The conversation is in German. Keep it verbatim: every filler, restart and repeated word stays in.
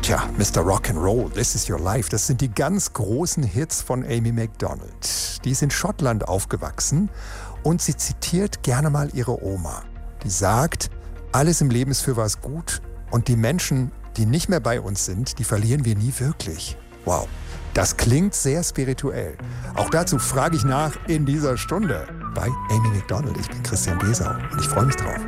Tja, Mister Rock'n'Roll, This Is Your Life, das sind die ganz großen Hits von Amy Macdonald. Die ist in Schottland aufgewachsen und sie zitiert gerne mal ihre Oma. Die sagt, alles im Leben ist für was gut und die Menschen, die nicht mehr bei uns sind, die verlieren wir nie wirklich. Wow, das klingt sehr spirituell. Auch dazu frage ich nach in dieser Stunde bei Amy Macdonald. Ich bin Christian Besau und ich freue mich drauf.